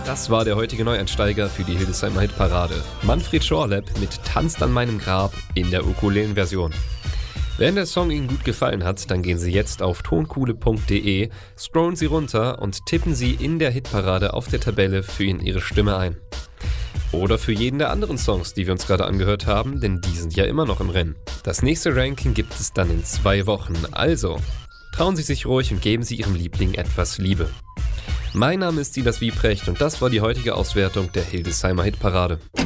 Das war der heutige Neueinsteiger für die Hildesheimer Hitparade. Manfred Schorlepp mit Tanzt an meinem Grab in der Ukulelen-Version. Wenn der Song Ihnen gut gefallen hat, dann gehen Sie jetzt auf tonkuhle.de, scrollen Sie runter und tippen Sie in der Hitparade auf der Tabelle für ihn Ihre Stimme ein. Oder für jeden der anderen Songs, die wir uns gerade angehört haben, denn die sind ja immer noch im Rennen. Das nächste Ranking gibt es dann in 2 Wochen, also trauen Sie sich ruhig und geben Sie Ihrem Liebling etwas Liebe. Mein Name ist Silas Wiebrecht und das war die heutige Auswertung der Hildesheimer Hitparade.